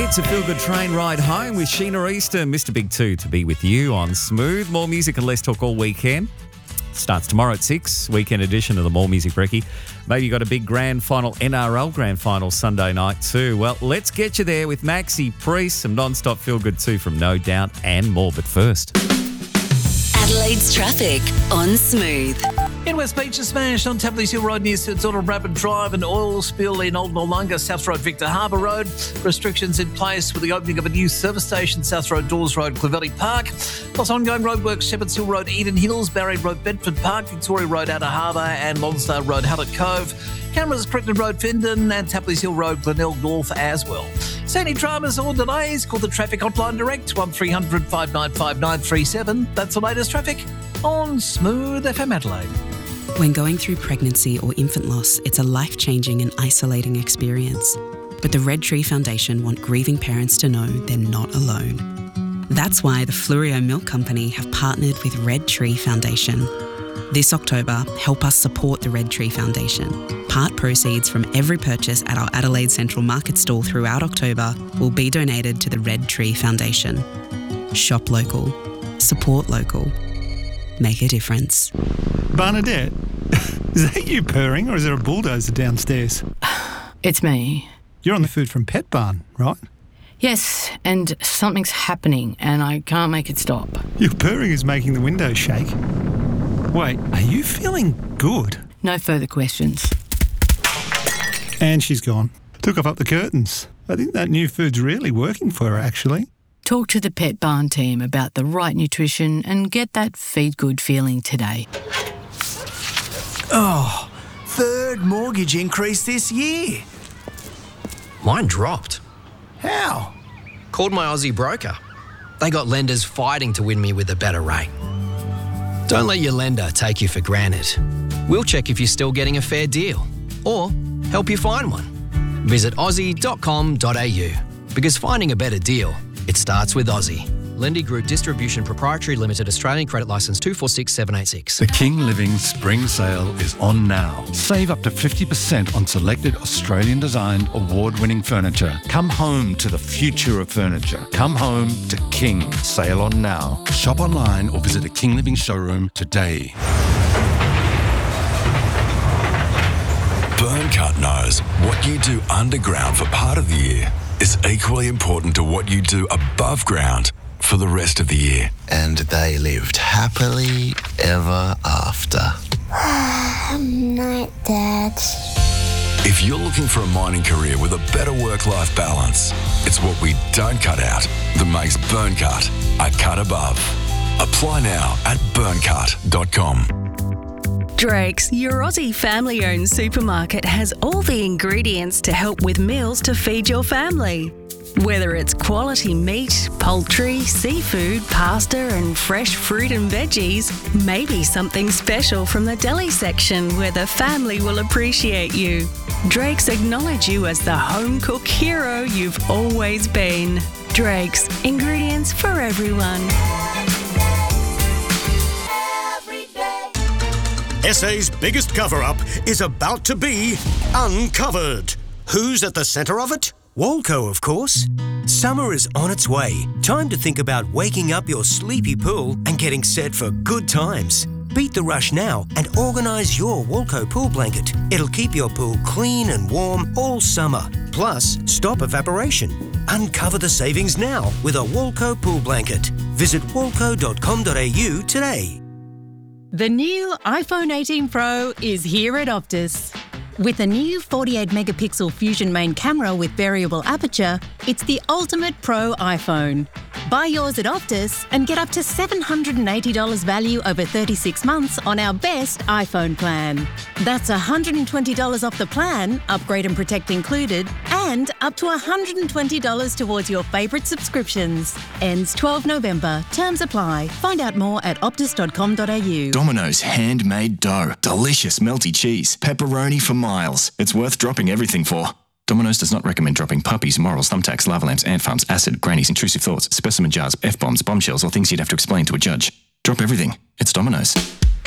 It's a feel-good train ride home with Sheena Easter, Mr. Big 2 to be with you on Smooth. More music and less talk all weekend. Starts tomorrow at 6, weekend edition of the More Music Brekkie. Maybe you got a big grand final, NRL grand final Sunday night too. Well, let's get you there with Maxi Priest, some non-stop feel-good 2 from No Doubt and more. But first, Adelaide's traffic on Smooth. In West Beach, a smash on Tapley's Hill Road near St Zolder Rapid Drive, an oil spill in Old Noarlunga, South Road Victor Harbour Road. Restrictions in place with the opening of a new service station, South Road Dawes Road, Clovelly Park. Plus ongoing roadworks, Shepherds Hill Road, Eden Hills, Barry Road, Bedford Park, Victoria Road, Outer Harbour and Lonsdale Road, Hallett Cove. Cameras, Crichton Road, Findon and Tapley's Hill Road, Glenelg North as well. See any dramas or delays? Call the traffic hotline direct, 1300 595 937. That's the latest traffic on Smooth FM Adelaide. When going through pregnancy or infant loss, it's a life-changing and isolating experience. But the Red Tree Foundation want grieving parents to know they're not alone. That's why the Fluorio Milk Company have partnered with Red Tree Foundation. This October, help us support the Red Tree Foundation. Part proceeds from every purchase at our Adelaide Central Market stall throughout October will be donated to the Red Tree Foundation. Shop local. Support local. Make a difference. Bernadette, is that you purring or is there a bulldozer downstairs? It's me. You're on the food from Pet Barn, right? Yes, and something's happening and I can't make it stop. Your purring is making the windows shake. Wait, are you feeling good? No further questions. And she's gone. Took off the curtains. I think that new food's really working for her, actually. Talk to the Pet Barn team about the right nutrition and get that feed good feeling today. Oh, third mortgage increase this year. Mine dropped. How? Called my Aussie broker. They got lenders fighting to win me with a better rate. Don't let your lender take you for granted. We'll check if you're still getting a fair deal or help you find one. Visit aussie.com.au because finding a better deal, it starts with Aussie. Lendy Group Distribution Proprietary Limited, Australian Credit Licence 246786. The King Living Spring Sale is on now. Save up to 50% on selected Australian-designed, award-winning furniture. Come home to the future of furniture. Come home to King. Sale on now. Shop online or visit a King Living showroom today. Burncut knows what you do underground for part of the year is equally important to what you do above ground for the rest of the year. And they lived happily ever after. Night, Dad. If you're looking for a mining career with a better work-life balance, it's what we don't cut out that makes Burncut a cut above. Apply now at burncut.com. Drake's, your Aussie family-owned supermarket, has all the ingredients to help with meals to feed your family. Whether it's quality meat, poultry, seafood, pasta and fresh fruit and veggies, maybe something special from the deli section where the family will appreciate you. Drake's acknowledge you as the home cook hero you've always been. Drake's, ingredients for everyone. SA's biggest cover-up is about to be uncovered. Who's at the centre of it? Walco, of course. Summer is on its way. Time to think about waking up your sleepy pool and getting set for good times. Beat the rush now and organise your Walco pool blanket. It'll keep your pool clean and warm all summer. Plus, stop evaporation. Uncover the savings now with a Walco pool blanket. Visit walco.com.au today. The new iPhone 18 Pro is here at Optus. With a new 48-megapixel Fusion main camera with variable aperture, it's the ultimate pro iPhone. Buy yours at Optus and get up to $780 value over 36 months on our best iPhone plan. That's $120 off the plan, upgrade and protect included, and up to $120 towards your favourite subscriptions. Ends 12 November. Terms apply. Find out more at optus.com.au. Domino's handmade dough. Delicious melty cheese. Pepperoni for miles. It's worth dropping everything for. Domino's does not recommend dropping puppies, morals, thumbtacks, lava lamps, ant farms, acid, grannies, intrusive thoughts, specimen jars, F-bombs, bombshells, or things you'd have to explain to a judge. Drop everything. It's Domino's.